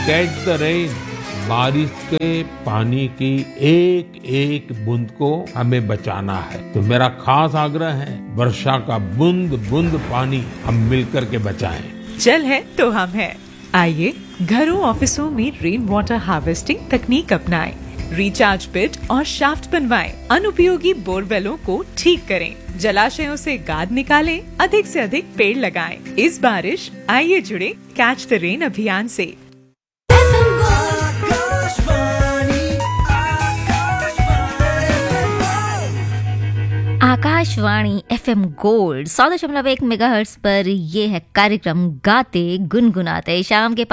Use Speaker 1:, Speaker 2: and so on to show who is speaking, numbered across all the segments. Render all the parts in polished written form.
Speaker 1: Catch the rain, बारिश के पानी की एक एक बूंद को हमें बचाना है। तो मेरा खास आग्रह है, वर्षा का बूंद बूंद पानी हम मिलकर के बचाएं।
Speaker 2: जल है तो हम है। आइए घरों ऑफिसों में रेन वाटर हार्वेस्टिंग तकनीक अपनाएं, रिचार्ज पिट और शाफ्ट बनवाएं, अनुपयोगी बोरवेलों को ठीक करें, जलाशयों से गाद निकालें, अधिक से अधिक पेड़ लगाएं। इस बारिश आइए जुड़े कैच द रेन अभियान से।
Speaker 3: आकाशवाणी FM गोल्ड 100.1 मेगाहर्ट्ज पर ये है कार्यक्रम गाते गुनगुनाते। शाम के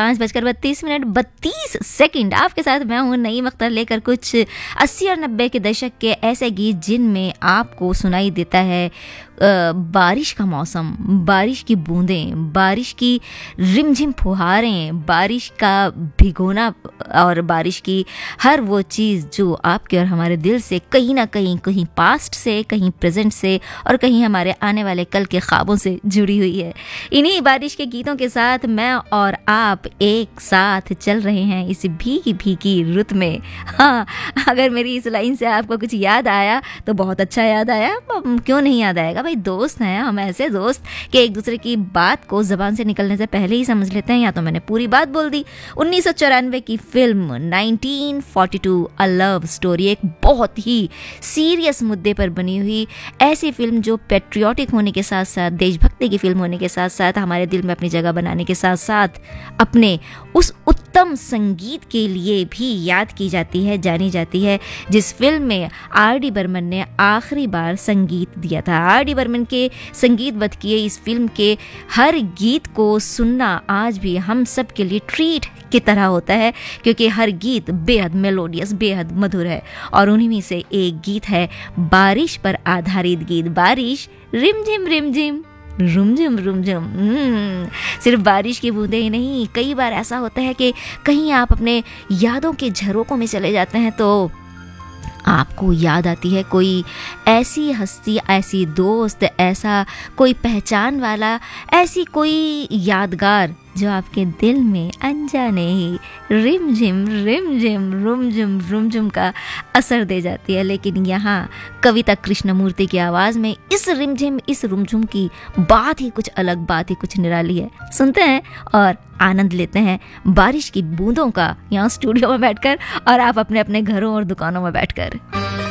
Speaker 3: 5:32 आपके साथ मैं हूँ नईम अख्तर, लेकर कुछ 80 और 90 के दशक के ऐसे गीत जिनमें आपको सुनाई देता है बारिश का मौसम, बारिश की बूंदें, बारिश की रिमझिम फुहारें, बारिश का भिगोना और बारिश की हर वो चीज़ जो आपके और हमारे दिल से कहीं ना कहीं, कहीं पास्ट से, कहीं प्रेजेंट से और कहीं हमारे आने वाले कल के ख्वाबों से जुड़ी हुई है। इन्हीं बारिश के गीतों के साथ मैं और आप एक साथ चल रहे हैं इस भीगी भीगी रुत में। हाँ, अगर मेरी इस लाइन से आपको कुछ याद आया तो बहुत अच्छा याद आया, क्यों नहीं याद आएगा भाई। दोस्त हैं हम, ऐसे दोस्त कि एक दूसरे की बात को जबान से निकलने से पहले ही समझ लेते हैं, या तो मैंने पूरी बात बोल दी। 1994 की फिल्म 1942 अ लव स्टोरी, एक बहुत ही सीरियस मुद्दे पर बनी हुई ऐसी फिल्म जो पेट्रियोटिक होने के साथ साथ, देशभक्ति की फिल्म होने के साथ साथ, हमारे दिल में अपनी जगह बनाने के साथ साथ अपने उस उत्तम संगीत के लिए भी याद की जाती है, जानी जाती है, जिस फिल्म में R.D. बर्मन ने आखिरी बार संगीत दिया था। R.D. बर्मन के संगीतबद्ध किए इस फिल्म के हर गीत को सुनना आज भी हम सब के लिए ट्रीट की तरह होता है, क्योंकि हर गीत बेहद मेलोडियस, बेहद मधुर है। और उन्हीं में से एक गीत है बारिश पर आधारित गीत, बारिश रिमझिम रिमझिम रुमझुम रुमझुम। सिर्फ बारिश की बूंदें ही नहीं, कई बार ऐसा होता है कि कहीं आप अपने यादों के झरोकों में चले जाते हैं तो आपको याद आती है कोई ऐसी हस्ती, ऐसी दोस्त, ऐसा कोई पहचान वाला, ऐसी कोई यादगार जो आपके दिल में अनजाने ही रिमझिम रिमझिम रुमझुम रुमझुम का असर दे जाती है। लेकिन यहाँ कविता कृष्णमूर्ति की आवाज़ में इस रिमझिम, इस रुमझुम की बात ही कुछ अलग, बात ही कुछ निराली है। सुनते हैं और आनंद लेते हैं बारिश की बूंदों का, यहाँ स्टूडियो में बैठकर और आप अपने अपने घरों और दुकानों में बैठकर।